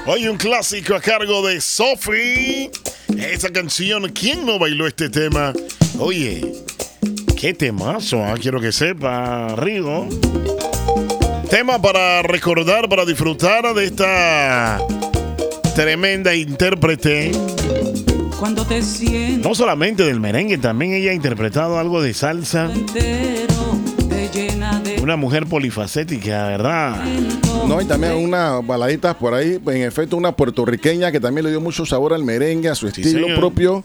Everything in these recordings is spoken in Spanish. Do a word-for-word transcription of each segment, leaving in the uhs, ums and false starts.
Hoy un clásico a cargo de Sophie. Esa canción, ¿quién no bailó este tema? Oye, qué temazo, ¿eh? Quiero que sepa, Rigo. Tema para recordar, para disfrutar de esta tremenda intérprete. Cuando te siento no solamente del merengue, también ella ha interpretado algo de salsa. entero, te llena de Una mujer polifacética, ¿verdad? No, y también unas baladitas por ahí, en efecto, una puertorriqueña que también le dio mucho sabor al merengue, a su Sí, estilo señor. propio.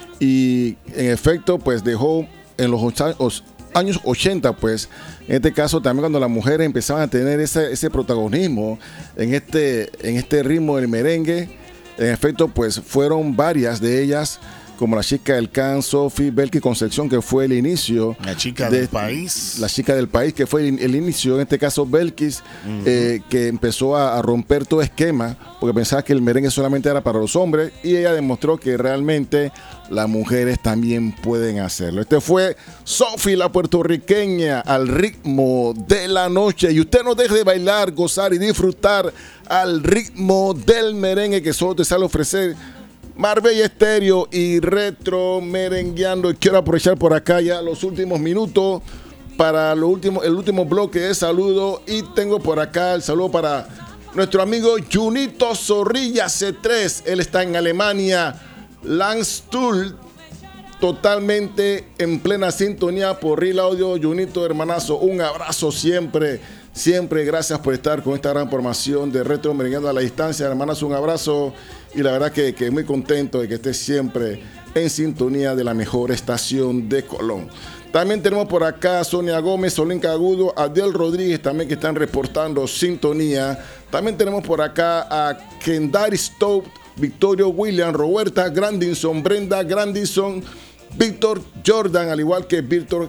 Y en efecto, pues dejó en los ocha- os- años ochenta, pues, en este caso también cuando las mujeres empezaban a tener ese, ese protagonismo en este, en este ritmo del merengue, en efecto, pues fueron varias de ellas, como la chica del Can, Sophie, Belkis Concepción, que fue el inicio. La chica de- del país. La chica del país, que fue el, el inicio, en este caso Belkis, Ujú. eh, que empezó a, a romper todo esquema, porque pensaba que el merengue solamente era para los hombres, y ella demostró que realmente las mujeres también pueden hacerlo. Este fue Sophie, la puertorriqueña, al ritmo de la noche. Y usted no deje de bailar, gozar y disfrutar al ritmo del merengue que solo te sale a ofrecer Marbella Estéreo y Retro Merengueando. Y quiero aprovechar por acá ya los últimos minutos para lo último, el último bloque de saludo. Y tengo por acá el saludo para nuestro amigo Junito Zorrilla C tres. Él está en Alemania. Landstuhl, totalmente en plena sintonía por Real Audio. Junito, hermanazo, un abrazo siempre. Siempre gracias por estar con esta gran formación de Retro Merengueando a la distancia. Hermanazo, un abrazo. Y la verdad que, que muy contento de que estés siempre en sintonía de la mejor estación de Colón. También tenemos por acá a Sonia Gómez, Solenca Agudo, Adel Rodríguez también que están reportando sintonía. También tenemos por acá a Kendari Stout, Victorio William, Roberta Grandinson, Brenda Grandinson, Víctor Jordan, al igual que Víctor,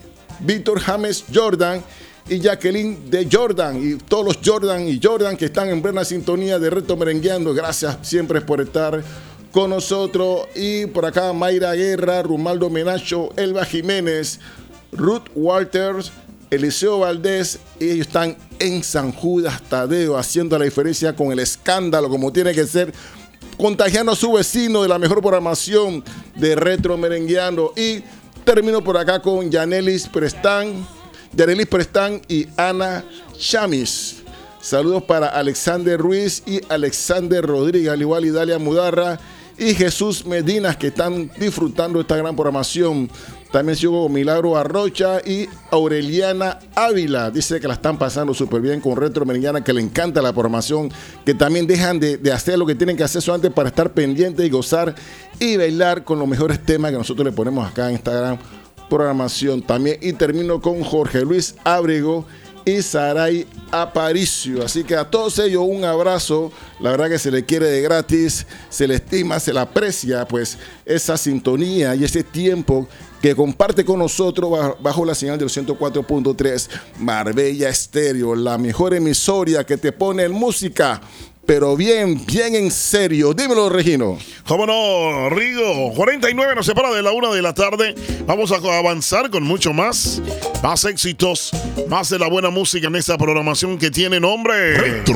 Víctor James Jordan y Jacqueline de Jordan, y todos los Jordan y Jordan que están en plena sintonía de Reto Merengueando. Gracias siempre por estar con nosotros. Y por acá Mayra Guerra, Rumaldo Menacho, Elba Jiménez, Ruth Walters, Eliseo Valdés, y ellos están en San Judas Tadeo haciendo la diferencia con el escándalo como tiene que ser, contagiando a su vecino de la mejor programación de Retro Merengueando. Y termino por acá con Yanelis Prestán, Yanelis Prestán y Ana Chamis. Saludos para Alexander Ruiz y Alexander Rodríguez, al igual y Dalia Mudarra y Jesús Medinas, que están disfrutando esta gran programación. También sigo Milagro Arrocha y Aureliana Ávila. Dice que la están pasando súper bien con Retro Merengueando, que le encanta la programación, que también dejan de, de hacer lo que tienen que hacer solamente para estar pendientes y gozar y bailar con los mejores temas que nosotros le ponemos acá en esta gran programación también. Y termino con Jorge Luis Ábrego y Saray Aparicio. Así que a todos ellos un abrazo. La verdad que se le quiere de gratis, se le estima, se le aprecia pues esa sintonía y ese tiempo que comparte con nosotros bajo la señal del ciento cuatro punto tres Marbella Estéreo, la mejor emisoria que te pone en música, pero bien, bien en serio. Dímelo, Regino. ¿Cómo no, Rigo? cuarenta y nueve nos separa de la una de la tarde. Vamos a avanzar con mucho más. Más éxitos, más de la buena música en esta programación que tiene nombre Retro.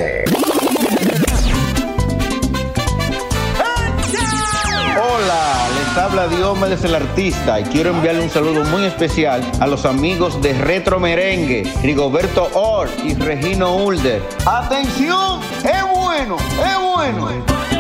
Hola, les habla Diomedes el artista y quiero enviarle un saludo muy especial a los amigos de Retro Merengue, Rigoberto Or y Regino Ulder. ¡Atención! ¡Es bueno! ¡Es bueno!